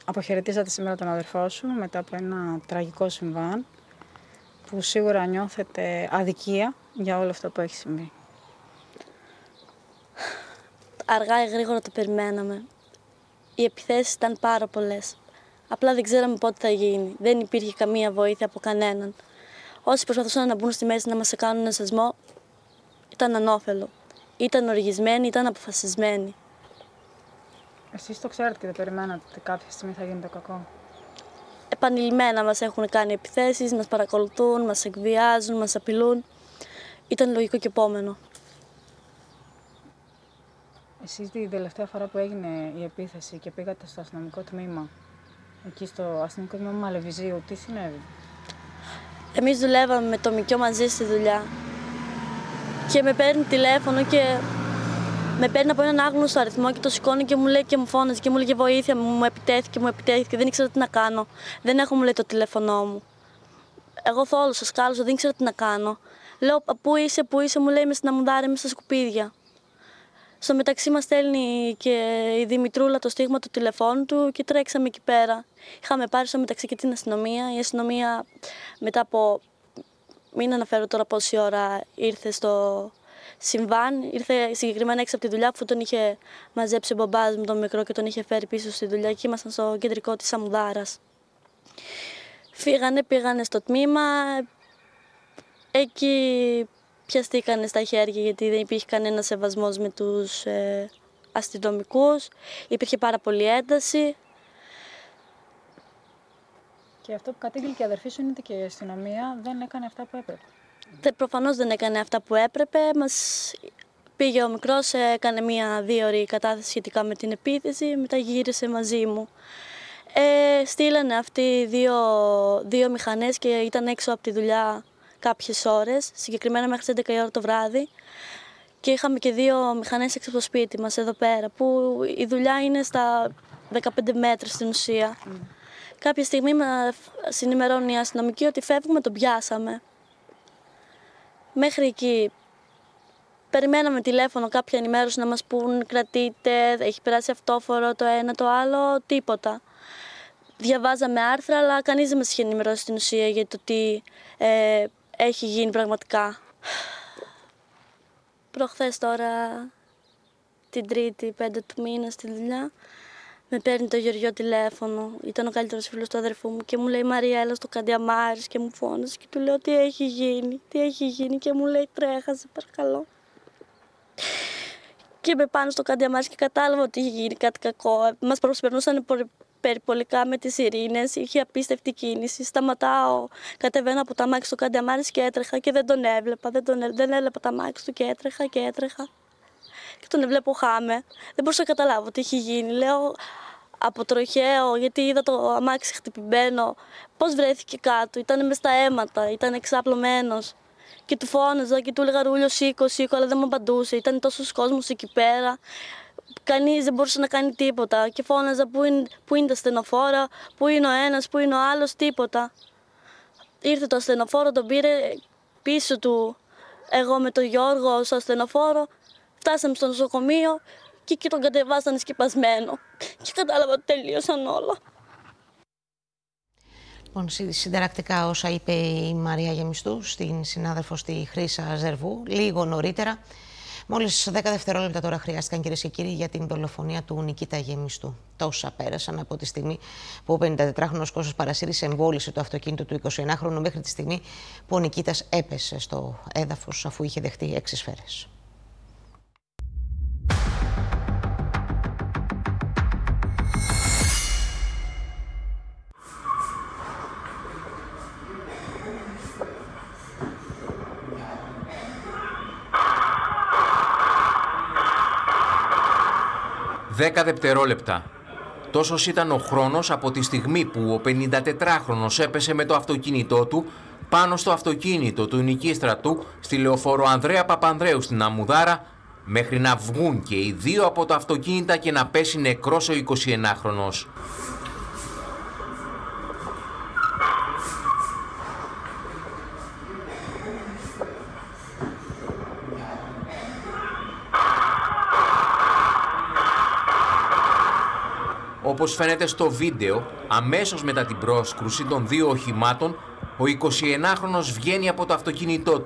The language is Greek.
αποχαιρετήσατε σήμερα τον αδερφό σου μετά από ένα τραγικό συμβάν που σίγουρα νιώθετε αδικία για όλο αυτό που έχει συμβεί. Αργά ή γρήγορα το περιμέναμε. Οι επιθέσεις ήταν πάρα πολλές. Απλά δεν ξέραμε πότε θα γίνει. Δεν υπήρχε καμία βοήθεια από κανέναν. Όσοι προσπαθούσαν να μπουν στη μέση να μας κάνουν ένα σεσμό, ήταν ανώφελο. Ήταν οργισμένοι, ήταν αποφασισμένοι. Εσείς το ξέρετε και δεν περιμένατε ότι κάποια στιγμή θα γίνει το κακό. Επανειλημμένα μας έχουν κάνει επιθέσεις, μας παρακολουθούν, μας εκβιάζουν, μας απειλούν. Ήταν λογικό και επόμενο. Εσείς την τελευταία φορά που έγινε η επίθεση και πήγατε στο αστυνομικό τμήμα, εκεί στο αστυνομικό τμήμα Μαλεβιζίου, τι συνέβη? Εμείς δουλεύαμε με το ΜΚΙΟ μαζί στη δουλειά και με παίρνει τηλέφωνο και με παίρνει από έναν άγνωστο αριθμό και το σηκώνει και μου λέει και μου φώναζε και μου λέγε βοήθεια, μου επιτέθηκε, δεν ήξερα τι να κάνω. Δεν έχω, μου λέει, το τηλέφωνό μου. Εγώ θόλωσα, σκάλωσα, δεν ήξερα τι να κάνω. Λέω, πού είσαι, μου λέει, είμαι στην Αμμουδάρα, είμαι στα σκουπίδια. Στο μεταξύ μας στέλνει και η Δημητρούλα το στίγμα του τηλεφώνου του και τρέξαμε εκεί πέρα. Είχαμε πάρει στο μεταξύ και την αστυνομία. Η αστυνομία μετά από, μην αναφέρω τώρα πόση ώρα, ήρθε στο συμβάν. Ήρθε συγκεκριμένα έξω από τη δουλειά, αφού τον είχε μαζέψει ο μπαμπάς μου τον μικρό και τον είχε φέρει πίσω στη δουλειά και ήμασταν στο κεντρικό της Αμμουδάρας. Πήγανε στο τμήμα, εκεί πιαστήκανε στα χέρια γιατί δεν υπήρχε κανένα σεβασμός με τους αστυνομικούς, υπήρχε πάρα πολλή ένταση. Και αυτό που κατήγγειλε και η αδερφή σου είναι ότι και η αστυνομία δεν έκανε αυτά που έπρεπε. Προφανώς δεν έκανε αυτά που έπρεπε. Μας πήγε ο μικρός, έκανε 1-2 ώρες κατάθεση σχετικά με την επίθεση, μετά γύρισε μαζί μου. Στείλανε αυτοί δύο μηχανές και ήταν έξω από τη δουλειά κάποιες ώρες, συγκεκριμένα μέχρι τις 11 η ώρα το βράδυ. Και είχαμε και 2 μηχανές έξω από το σπίτι μας εδώ πέρα, που η δουλειά είναι στα 15 μέτρα στην ουσία. Κάποια στιγμή με συνημερώνει η αστυνομική ότι φεύγουμε, τον πιάσαμε. Μέχρι εκεί περιμέναμε τηλέφωνο, κάποια ενημέρωση να μας πούν κρατείτε, έχει περάσει αυτόφορο, το ένα, το άλλο, τίποτα. Διαβάζαμε άρθρα, αλλά κανείς δεν μας είχε ενημερώσει στην ουσία για το τι έχει γίνει πραγματικά. Προχθές τώρα, την Τρίτη, 5 του μήνα στη δουλειά, με παίρνει το Γεωργιό τηλέφωνο. Ήταν ο καλύτερος φίλος του αδερφού μου και μου λέει Μαρία, έλα στο Καντιαμάρης και μου φώνασε και του λέω τι έχει γίνει και μου λέει τρέχα, σε παρακαλώ. Και με πάνω στο Καντιαμάρης και κατάλαβα ότι είχε γίνει κάτι κακό. Μας προσπερνούσαν περιπολικά με τις σιρήνες, είχε απίστευτη κίνηση. Σταματάω, κατεβαίνω από τα μάξι στο Καντιαμάρης και έτρεχα και δεν τον έβλεπα. Δεν έβλεπα τα μάξι του και έτρεχα. Και τον βλέπω χάμε. Δεν μπορούσα να καταλάβω τι έχει γίνει. Λέω από τροχαίο, γιατί είδα το αμάξι χτυπημένο. Πώς βρέθηκε κάτω, ήταν μες στα αίματα, ήταν εξαπλωμένος. Και του φώναζα και του έλεγα Ρούλιο, σήκω, αλλά δεν μου απαντούσε. Ήταν τόσος κόσμος εκεί πέρα. Κανείς δεν μπορούσε να κάνει τίποτα. Και φώναζα πού είναι τα ασθενοφόρα, πού είναι ο ένας, πού είναι ο άλλος, τίποτα. Ήρθε το ασθενοφόρο, τον πήρε πίσω του. Εγώ με τον Γιώργο στο ασθενοφόρο. Φτάσαμε στο νοσοκομείο και εκεί τον κατεβάσανε σκεπασμένο. Και κατάλαβα ότι τελείωσαν όλα. Λοιπόν, συνταρακτικά όσα είπε η Μαρία Γεμιστού στην συνάδελφο στη Χρύσα Ζερβού λίγο νωρίτερα. Μόλις 10 δευτερόλεπτα τώρα χρειάστηκαν, κυρίες και κύριοι, για την δολοφονία του Νικήτα Γεμιστού. Τόσα πέρασαν από τη στιγμή που ο 54χρονος Κώστας Παρασύρης εμβόλισε το αυτοκίνητο του 21χρονου μέχρι τη στιγμή που ο Νικήτας έπεσε στο έδαφος αφού είχε δεχτεί 6 σφαίρες. Δέκα δευτερόλεπτα. Τόσος ήταν ο χρόνος από τη στιγμή που ο 54χρονος έπεσε με το αυτοκίνητό του πάνω στο αυτοκίνητο του νοικίστρατου στη λεωφόρο Ανδρέα Παπανδρέου στην Αμμουδάρα, μέχρι να βγουν και οι 2 από τα αυτοκίνητα και να πέσει νεκρός ο 21χρονος. Ο Όπως φαίνεται στο βίντεο, αμέσως μετά την πρόσκρουση των δύο οχημάτων, ο 21χρονος βγαίνει από το αυτοκίνητό του.